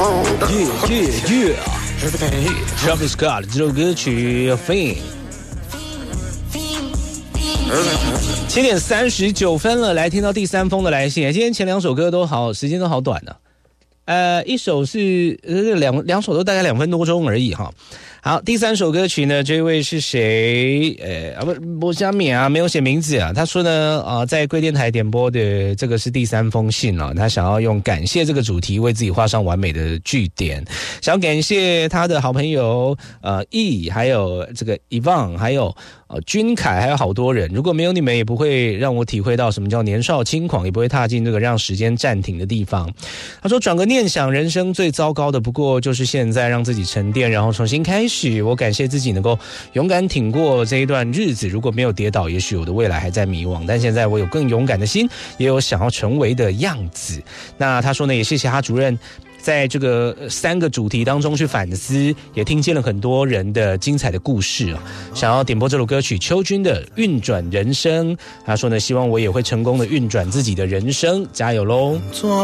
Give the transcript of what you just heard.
Travis Scott 这首歌曲 Fame。7点39分了，来听到第三封的来信。今天前2首歌都好，时间都好短呢。一首是两首都大概2分多钟而已哈。好，第3首歌曲呢，这位是谁？不加冕啊，没有写名字啊。他说呢，在贵电台点播的这个是第3封信啊，他想要用感谢这个主题为自己画上完美的句点，想要感谢他的好朋友E，还有这个 Yvonne， 还有君凯，还有好多人。如果没有你们，也不会让我体会到什么叫年少轻狂，也不会踏进这个让时间暂停的地方。他说，转个念想，人生最糟糕的不过就是现在，让自己沉淀，然后重新开始。我感谢自己能够勇敢挺过这一段日子，如果没有跌倒，也许我的未来还在迷惘，但现在我有更勇敢的心，也有想要成为的样子。那他说呢，也谢谢他主任在这个3个主题当中去反思，也听见了很多人的精彩的故事啊。想要点播这首歌曲邱军的《运转人生》，他说呢，希望我也会成功的运转自己的人生，加油喽！